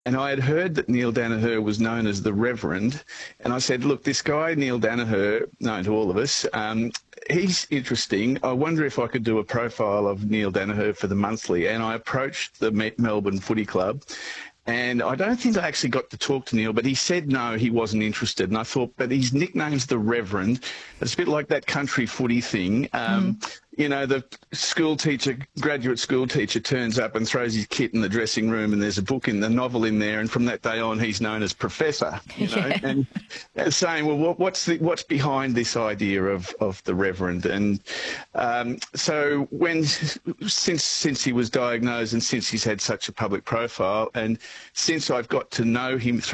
And I had heard that Neil Danaher was known as the Reverend. And I said, look, this guy, Neil Danaher, known to all of us, he's interesting. I wonder if I could do a profile of Neil Danaher for the Monthly. And I approached the Melbourne Footy Club. And I don't think I actually got to talk to Neil, but he said no, he wasn't interested. And I thought, but his nickname's the Reverend. It's a bit like that country footy thing. You know, the school teacher, graduate school teacher turns up and throws his kit in the dressing room and there's a book in the novel in there, and from that day on he's known as Professor, you know. And saying, well, what's behind this idea of the Reverend? And so since he was diagnosed and since he's had such a public profile and since I've got to know him